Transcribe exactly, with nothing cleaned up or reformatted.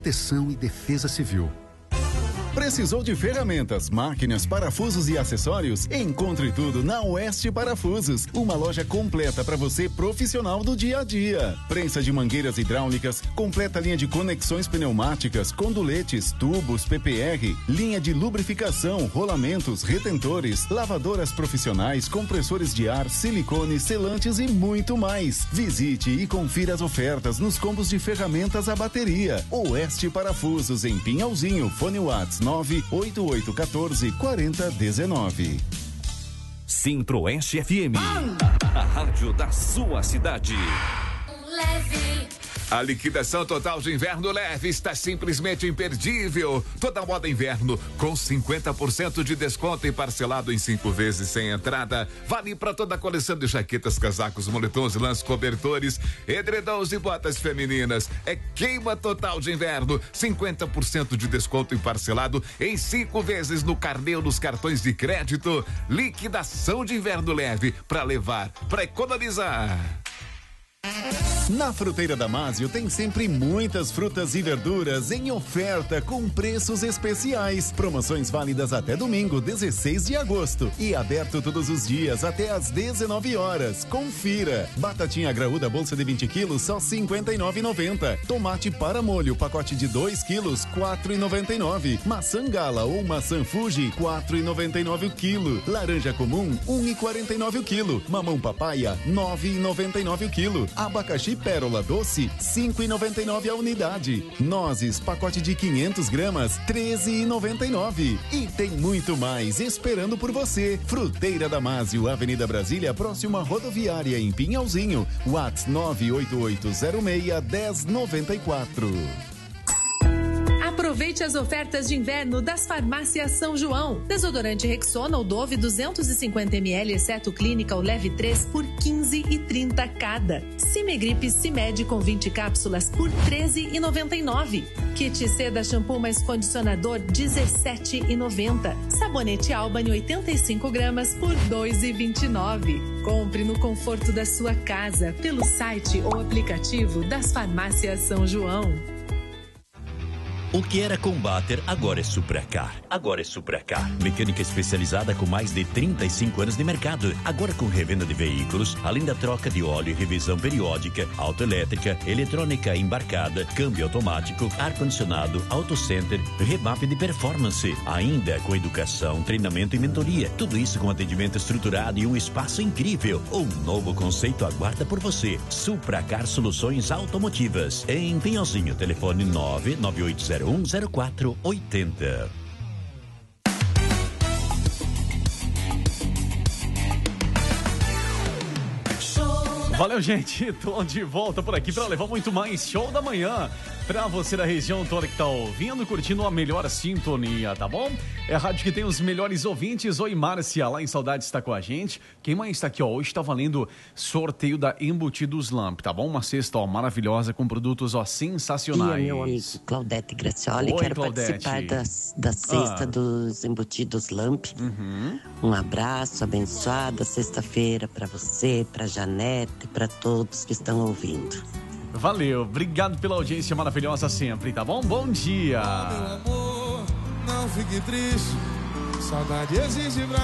Proteção e Defesa Civil. Precisou de ferramentas, máquinas, parafusos e acessórios? Encontre tudo na Oeste Parafusos, uma loja completa para você profissional do dia a dia. Prensa de mangueiras hidráulicas, completa linha de conexões pneumáticas, conduletes, tubos, P P R, linha de lubrificação, rolamentos, retentores, lavadoras profissionais, compressores de ar, silicone, selantes e muito mais. Visite e confira as ofertas nos combos de ferramentas à bateria. Oeste Parafusos em Pinhalzinho, Fone Whats nove oito oito um quatro quatro zero um nove. Centro-Oeste F M, a rádio da sua cidade. Leve. A liquidação total de inverno leve está simplesmente imperdível. Toda moda inverno com cinquenta por cento de desconto e parcelado em cinco vezes sem entrada. Vale para toda a coleção de jaquetas, casacos, moletons, lãs, cobertores, edredons e botas femininas. É queima total de inverno. cinquenta por cento de desconto e parcelado em cinco vezes no carnê ou nos cartões de crédito. Liquidação de inverno leve para levar, para economizar. Na Fruteira Damásio tem sempre muitas frutas e verduras em oferta com preços especiais. Promoções válidas até domingo, dezesseis de agosto. E aberto todos os dias até às dezenove horas. Confira. Batatinha graúda, bolsa de vinte quilos, só cinquenta e nove reais e noventa centavos. Tomate para molho, pacote de dois quilos, quatro reais e noventa e nove centavos. Maçã gala ou maçã Fuji, quatro reais e noventa e nove centavos o quilo. Laranja comum, um real e quarenta e nove centavos o quilo. Mamão papaya, nove reais e noventa e nove centavos o quilo. Abacaxi pérola doce, cinco reais e noventa e nove centavos a unidade. Nozes, pacote de quinhentas gramas, treze reais e noventa e nove centavos. E tem muito mais esperando por você. Fruteira Damásio, Avenida Brasília, próxima à rodoviária em Pinhalzinho. Whats nove oito oito zero seis, um zero nove quatro. Aproveite as ofertas de inverno das farmácias São João. Desodorante Rexona ou Dove duzentos e cinquenta mililitros, exceto Clínica ou Leve três por quinze reais e trinta centavos cada. Cimegripe Cimed com vinte cápsulas por treze reais e noventa e nove centavos. Kit Seda Shampoo mais Condicionador dezessete reais e noventa centavos. Sabonete Albany oitenta e cinco gramas por dois reais e vinte e nove centavos. Compre no conforto da sua casa pelo site ou aplicativo das farmácias São João. O que era Combater agora é Supracar. Agora é Supracar. Mecânica especializada com mais de trinta e cinco anos de mercado. Agora com revenda de veículos, além da troca de óleo e revisão periódica, autoelétrica, eletrônica embarcada, câmbio automático, ar-condicionado, autocenter, remap de performance. Ainda com educação, treinamento e mentoria. Tudo isso com atendimento estruturado e um espaço incrível. Um novo conceito aguarda por você. Supracar Soluções Automotivas. Em Pinhalzinho, telefone nove nove oito zero um zero quatro oito zero. Valeu, gente. Tô de volta por aqui para levar muito mais show da manhã pra você da região toda que tá ouvindo, curtindo a melhor sintonia, tá bom? É a rádio que tem os melhores ouvintes. Oi, Márcia, lá em Saudades está com a gente. Quem mais está aqui, ó? Hoje tá valendo sorteio da Embutidos Lamp, tá bom? Uma cesta, ó, maravilhosa com produtos, ó, sensacionais. E meu amigo Claudete Gracioli, Oi, quero Claudete. participar da, da cesta Ah. dos Embutidos Lamp. Uhum. Um abraço abençoada sexta-feira para você, para Janete, para todos que estão ouvindo. Valeu, obrigado pela audiência maravilhosa sempre, tá bom? Bom dia. Meu amor, não fique triste. Saudade exige pra